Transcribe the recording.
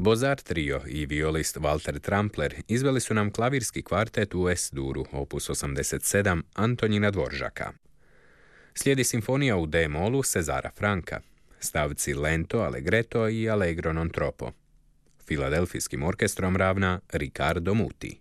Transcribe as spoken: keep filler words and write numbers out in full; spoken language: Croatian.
Bozar trio i violist Walter Trampler izveli su nam klavirski kvartet u Es-duru, opus osamdeset sedam, Antonina Dvoržaka. Slijedi simfonija u D-molu Cezara Franka, stavci lento, allegretto i allegro non troppo. Filadelfijskim orkestrom ravna Riccardo Muti.